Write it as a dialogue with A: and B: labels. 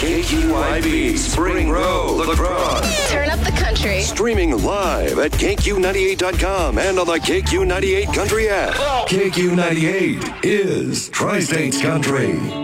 A: KQIB, Spring Row, La Crosse.
B: Turn up the country.
A: Streaming live at KQ98.com and on the KQ98 Country app. KQ98 is Tri-States Country.